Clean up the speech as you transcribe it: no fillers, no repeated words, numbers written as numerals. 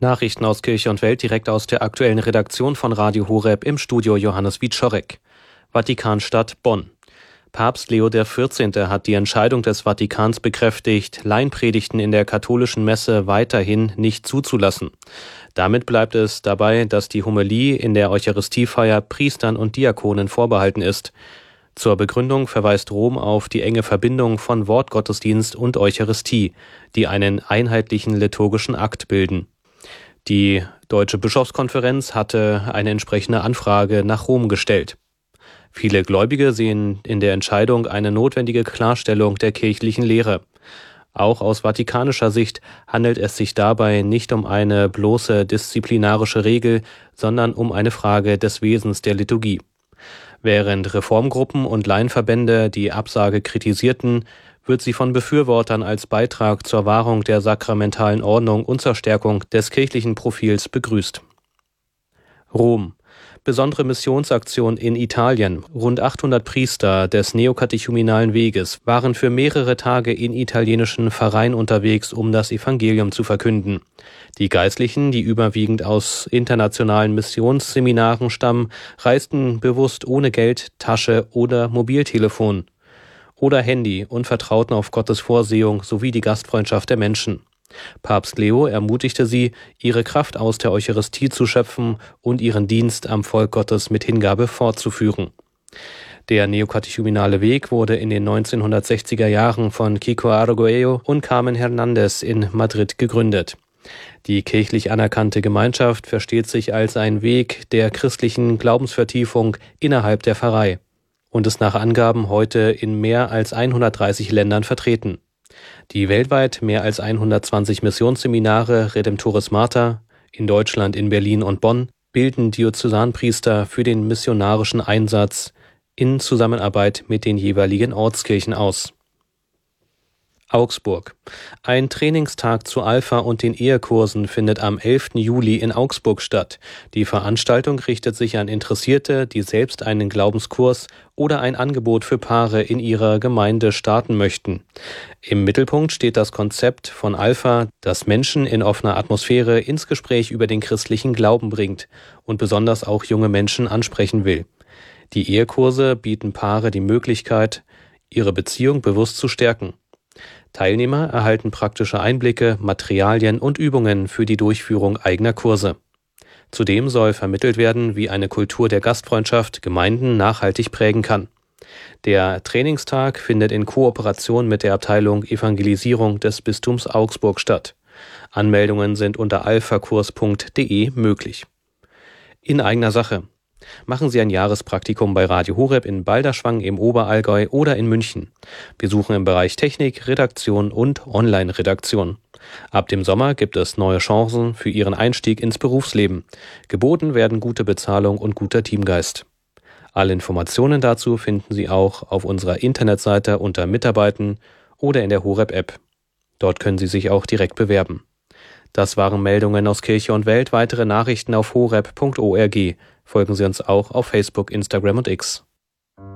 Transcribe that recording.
Nachrichten aus Kirche und Welt direkt aus der aktuellen Redaktion von Radio Horeb, im Studio Johannes Wieczorek. Vatikanstadt Bonn. Papst Leo XIV. Hat die Entscheidung des Vatikans bekräftigt, Laienpredigten in der katholischen Messe weiterhin nicht zuzulassen. Damit bleibt es dabei, dass die Homilie in der Eucharistiefeier Priestern und Diakonen vorbehalten ist. Zur Begründung verweist Rom auf die enge Verbindung von Wortgottesdienst und Eucharistie, die einen einheitlichen liturgischen Akt bilden. Die Deutsche Bischofskonferenz hatte eine entsprechende Anfrage nach Rom gestellt. Viele Gläubige sehen in der Entscheidung eine notwendige Klarstellung der kirchlichen Lehre. Auch aus vatikanischer Sicht handelt es sich dabei nicht um eine bloße disziplinarische Regel, sondern um eine Frage des Wesens der Liturgie. Während Reformgruppen und Laienverbände die Absage kritisierten, wird sie von Befürwortern als Beitrag zur Wahrung der sakramentalen Ordnung und zur Stärkung des kirchlichen Profils begrüßt. Rom. Besondere Missionsaktion in Italien. Rund 800 Priester des neokatechumenalen Weges waren für mehrere Tage in italienischen Pfarreien unterwegs, um das Evangelium zu verkünden. Die Geistlichen, die überwiegend aus internationalen Missionsseminaren stammen, reisten bewusst ohne Geld, Tasche oder Mobiltelefon oder Handy und vertrauten auf Gottes Vorsehung sowie die Gastfreundschaft der Menschen. Papst Leo ermutigte sie, ihre Kraft aus der Eucharistie zu schöpfen und ihren Dienst am Volk Gottes mit Hingabe fortzuführen. Der neokatechumenale Weg wurde in den 1960er Jahren von Kiko Arguello und Carmen Hernandez in Madrid gegründet. Die kirchlich anerkannte Gemeinschaft versteht sich als ein Weg der christlichen Glaubensvertiefung innerhalb der Pfarrei und ist nach Angaben heute in mehr als 130 Ländern vertreten. Die weltweit mehr als 120 Missionsseminare Redemptoris Mater, in Deutschland in Berlin und Bonn, bilden Diözesanpriester für den missionarischen Einsatz in Zusammenarbeit mit den jeweiligen Ortskirchen aus. Augsburg. Ein Trainingstag zu Alpha und den Ehekursen findet am 11. Juli in Augsburg statt. Die Veranstaltung richtet sich an Interessierte, die selbst einen Glaubenskurs oder ein Angebot für Paare in ihrer Gemeinde starten möchten. Im Mittelpunkt steht das Konzept von Alpha, das Menschen in offener Atmosphäre ins Gespräch über den christlichen Glauben bringt und besonders auch junge Menschen ansprechen will. Die Ehekurse bieten Paare die Möglichkeit, ihre Beziehung bewusst zu stärken. Teilnehmer erhalten praktische Einblicke, Materialien und Übungen für die Durchführung eigener Kurse. Zudem soll vermittelt werden, wie eine Kultur der Gastfreundschaft Gemeinden nachhaltig prägen kann. Der Trainingstag findet in Kooperation mit der Abteilung Evangelisierung des Bistums Augsburg statt. Anmeldungen sind unter alphakurs.de möglich. In eigener Sache. Machen Sie ein Jahrespraktikum bei Radio Horeb in Balderschwang im Oberallgäu oder in München. Besuchen im Bereich Technik, Redaktion und Online-Redaktion. Ab dem Sommer gibt es neue Chancen für Ihren Einstieg ins Berufsleben. Geboten werden gute Bezahlung und guter Teamgeist. Alle Informationen dazu finden Sie auch auf unserer Internetseite unter Mitarbeiten oder in der Horeb-App. Dort können Sie sich auch direkt bewerben. Das waren Meldungen aus Kirche und Welt. Weitere Nachrichten auf horeb.org. Folgen Sie uns auch auf Facebook, Instagram und X.